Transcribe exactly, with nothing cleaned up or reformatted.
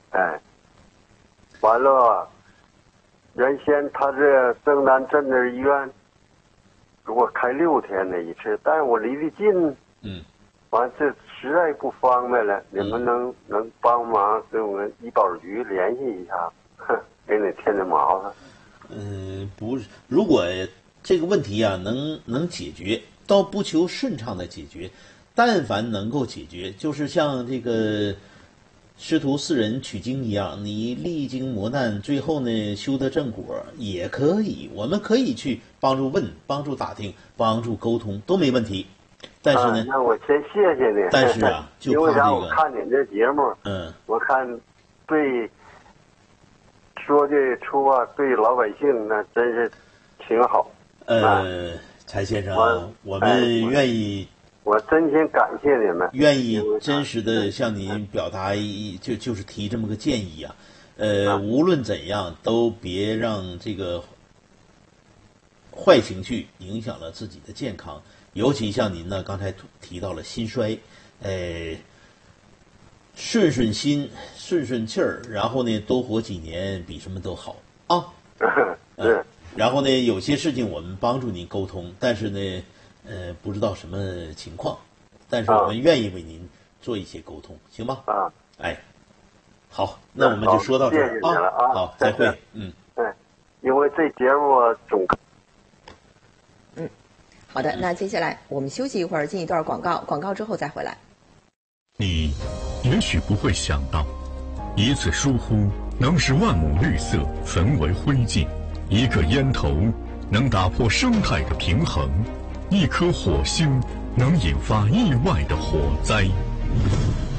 哎，完了，原先他这正南镇的医院给我开六天的一次，但是我离得近， 嗯， 完这实在不方便了，你们能能帮忙跟我们医保局联系一下，哼，给你添点麻烦。 嗯，不是，如果这个问题啊能能解决，倒不求顺畅的解决，但凡能够解决，就是像这个师徒四人取经一样，你历经磨难，最后呢修得正果也可以，我们可以去帮助问、帮助打听、帮助沟通都没问题。但是呢， 啊、那我先谢谢你。 但是啊，就因为啥？ 怕这个， 我看你这节目， 嗯， 我看对说的出啊，对老百姓那真是挺好。 呃，柴先生， 我我们愿意。 我真心感谢你们， 愿意真实的向您表达一就就是提这么个建议啊，呃，无论怎样都别让这个坏情绪影响了自己的健康，尤其像您呢，刚才提到了心衰，呃，顺顺心，顺顺气儿，然后呢，多活几年比什么都好啊。 是、呃。 然后呢，有些事情我们帮助您沟通，但是呢。呃，不知道什么情况，但是我们愿意为您做一些沟通，行吗？ 啊， 哎，好，那我们就说到这儿啊。啊好，再会。嗯， 对，因为这节目总。 嗯，好的，那接下来我们休息一会儿，进一段广告，广告之后再回来。 你也许不会想到，一次疏忽能使万亩绿色焚为灰烬，一个烟头能打破生态的平衡。一颗火星能引发意外的火灾。